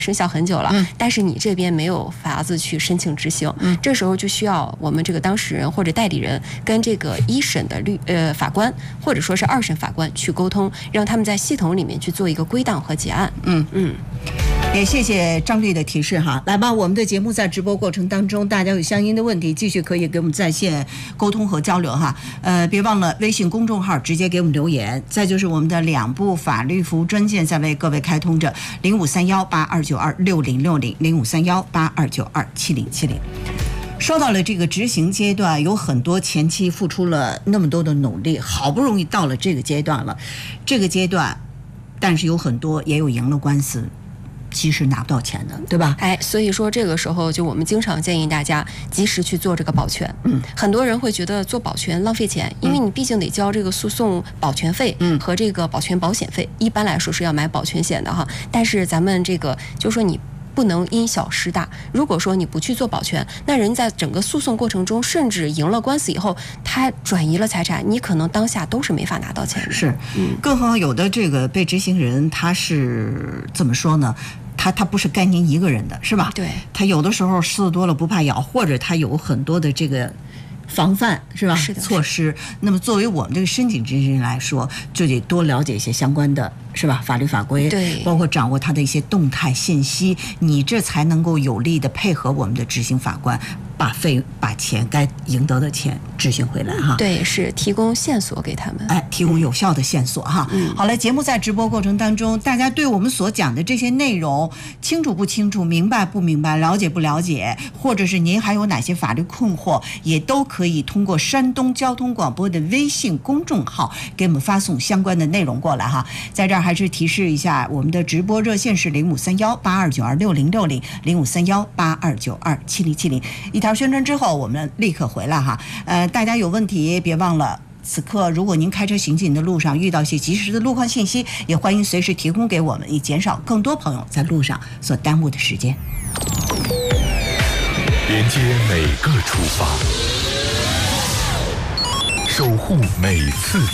生效很久了，但是你这边没有法子去申请执行，这时候就需要我们这个当事人或者代理人跟这个一审的法官或者说是二审法官去沟通，让他们在系统里面去做一个归档和结案。 也谢谢张律的提示哈。来吧，我们的节目在直播过程当中，大家有相应的问题，继续可以给我们在线沟通和交流哈。别忘了微信公众号直接给我们留言。再就是我们的2部法律服务专线在为各位开通着，053182926060，053182927070。说到了这个执行阶段，有很多前期付出了那么多的努力，好不容易到了这个阶段了，但是有很多也有赢了官司，其实拿不到钱的，对吧？ 所以说这个时候就我们经常建议大家及时去做这个保全。很多人会觉得做保全浪费钱，因为你毕竟得交这个诉讼保全费和这个保全保险费，一般来说是要买保全险的哈。但是咱们这个就说你不能因小失大，如果说你不去做保全，那人在整个诉讼过程中，甚至赢了官司以后，他转移了财产，你可能当下都是没法拿到钱的。 是，更何况有的这个被执行人他是怎么说呢？他不是该您一个人的，是吧？ 对， 他有的时候狮子多了不怕咬，或者他有很多的这个防范，是吧？ 是的， 措施。那么作为我们这个申请执行人来说，就得多了解一些相关的，是吧？法律法规， 对， 包括掌握他的一些动态信息，你这才能够有力的配合我们的执行法官，把钱该赢得的钱执行回来哈。 对，是提供线索给他们， 提供有效的线索哈。好了，节目在直播过程当中，大家对我们所讲的这些内容清楚不清楚、明白不明白、了解不了解，或者是您还有哪些法律困惑，也都可以通过山东交通广播的微信公众号给我们发送相关的内容过来哈。在这儿还是提示一下，我们的直播热线是053182926060，053182927070。一条宣传之后，我们立刻回来哈。大家有问题别忘了。此刻，如果您开车行进的路上遇到一些及时的路况信息，也欢迎随时提供给我们，以减少更多朋友在路上所耽误的时间。 连接每个出发，守护每次